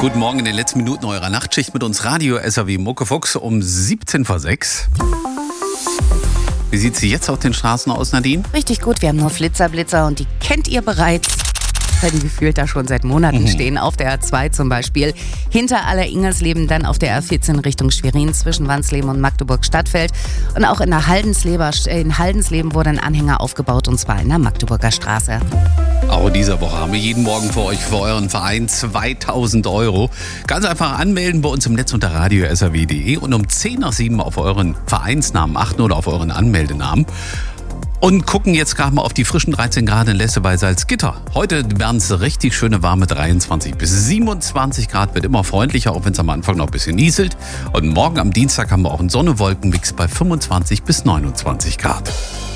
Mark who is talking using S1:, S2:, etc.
S1: Guten Morgen in den letzten Minuten eurer Nachtschicht mit uns Radio SAW Muckefuchs um 17 vor 6. Wie sieht sie jetzt auf den Straßen aus, Nadine?
S2: Richtig gut, wir haben nur Flitzer und die kennt ihr bereits. Weil die gefühlt da schon seit Monaten stehen. Auf der A2 zum Beispiel. Hinter Aller-Ingersleben, dann auf der A14 Richtung Schwerin zwischen Wansleben und Magdeburg-Stadtfeld. Und auch in Haldensleben wurde ein Anhänger aufgebaut, und zwar in der Magdeburger Straße.
S1: Auch in dieser Woche haben wir jeden Morgen für euch, für euren Verein 2.000 €. Ganz einfach anmelden bei uns im Netz unter radio.sw.de und um 10 nach 7 auf euren Vereinsnamen achten oder auf euren Anmeldenamen. Und gucken jetzt gerade mal auf die frischen 13 Grad in Lesse bei Salzgitter. Heute werden es richtig schöne warme 23 bis 27 Grad, wird immer freundlicher, auch wenn es am Anfang noch ein bisschen nieselt. Und morgen am Dienstag haben wir auch einen Sonne-Wolken-Mix bei 25 bis 29 Grad.